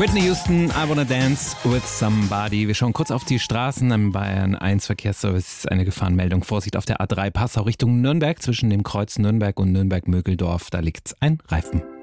Whitney Houston, I Wanna Dance with Somebody. Wir schauen kurz auf die Straßen. Am Bayern 1 Verkehrsservice ist eine Gefahrenmeldung. Vorsicht auf der A3 Passau Richtung Nürnberg. Zwischen dem Kreuz Nürnberg und Nürnberg-Mögeldorf, da liegt ein Reifen.